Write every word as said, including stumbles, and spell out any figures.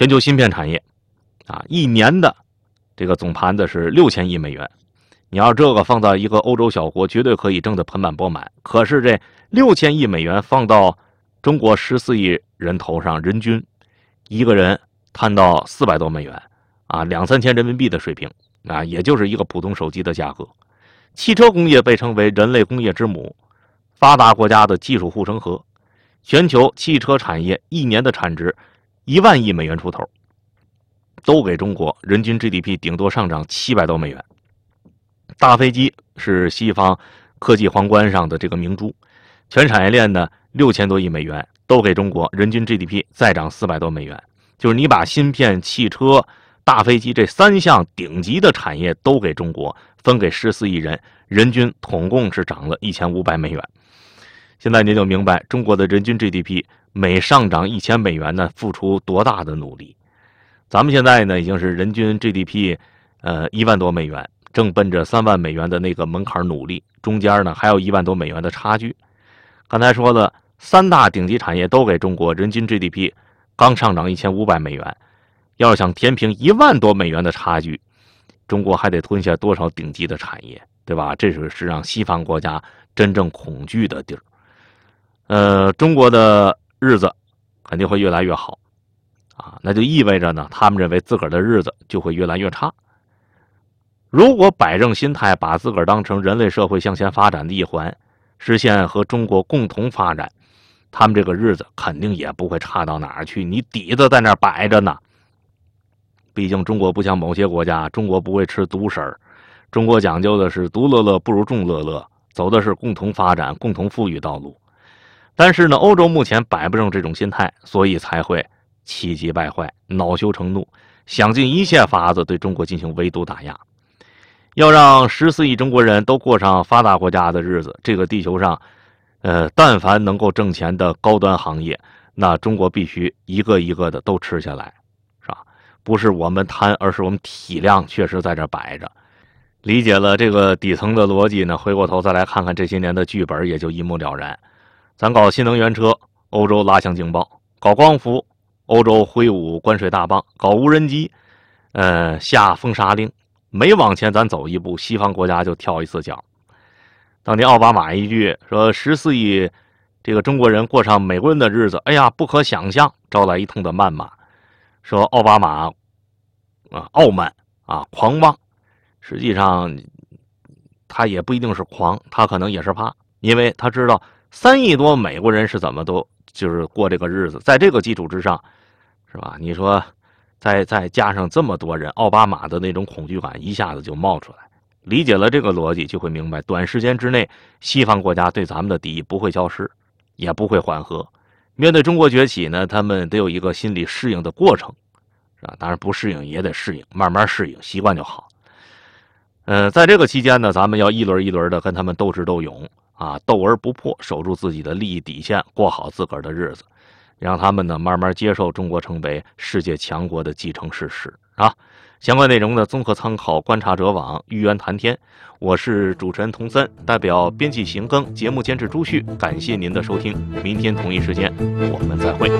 全球芯片产业啊，一年的这个总盘子是六千亿美元。你要这个放到一个欧洲小国，绝对可以挣得盆满钵满。可是这六千亿美元放到中国十四亿人头上，人均一个人摊到四百多美元啊，两三千人民币的水平啊，也就是一个普通手机的价格。汽车工业被称为人类工业之母，发达国家的技术护城河。全球汽车产业一年的产值一万亿美元出头，都给中国人均 G D P 顶多上涨七百多美元。大飞机是西方科技皇冠上的这个明珠，全产业链呢六千多亿美元，都给中国人均 G D P 再涨四百多美元。就是你把芯片、汽车、大飞机这三项顶级的产业都给中国，分给十四亿人，人均统共是涨了一千五百美元。现在您就明白中国的人均 G D P 每上涨一千美元呢，付出多大的努力。咱们现在呢已经是人均 G D P 呃一万多美元，正奔着三万美元的那个门槛努力，中间呢还有一万多美元的差距。刚才说了，三大顶级产业都给中国人均 G D P 刚上涨一千五百美元，要是想填平一万多美元的差距，中国还得吞下多少顶级的产业，对吧？这是是让西方国家真正恐惧的地儿。呃，中国的日子肯定会越来越好啊，那就意味着呢，他们认为自个儿的日子就会越来越差。如果摆正心态，把自个儿当成人类社会向前发展的一环，实现和中国共同发展，他们这个日子肯定也不会差到哪儿去。你底子在那儿摆着呢。毕竟中国不像某些国家，中国不会吃独食儿，中国讲究的是独乐乐不如众乐乐，走的是共同发展、共同富裕道路。但是呢，欧洲目前摆不正这种心态，所以才会气急败坏、恼羞成怒，想尽一切法子对中国进行围堵打压。要让十四亿中国人都过上发达国家的日子，这个地球上，呃，但凡能够挣钱的高端行业，那中国必须一个一个的都吃下来，是吧？不是我们贪，而是我们体量确实在这摆着。理解了这个底层的逻辑呢，回过头再来看看这些年的剧本，也就一目了然。咱搞新能源车，欧洲拉响警报；搞光伏，欧洲挥舞关税大棒；搞无人机，呃，下封杀令。每往前咱走一步，西方国家就跳一次脚。当年奥巴马一句说十四亿这个中国人过上美国人的日子，哎呀，不可想象，招来一通的谩骂，说奥巴马啊傲慢啊狂妄。实际上他也不一定是狂，他可能也是怕，因为他知道三亿多美国人是怎么都就是过这个日子，在这个基础之上，是吧？你说再再加上这么多人，奥巴马的那种恐惧感一下子就冒出来。理解了这个逻辑，就会明白，短时间之内，西方国家对咱们的敌意不会消失，也不会缓和。面对中国崛起呢，他们得有一个心理适应的过程，是吧？当然不适应也得适应，慢慢适应，习惯就好。呃，在这个期间呢，咱们要一轮一轮的跟他们斗智斗勇啊，斗而不破，守住自己的利益底线，过好自个儿的日子，让他们呢慢慢接受中国成为世界强国的既成事实啊。相关内容呢，综合参考观察者网、玉渊谈天。我是主持人童森，代表编辑邢庚，节目监制朱旭，感谢您的收听，明天同一时间我们再会。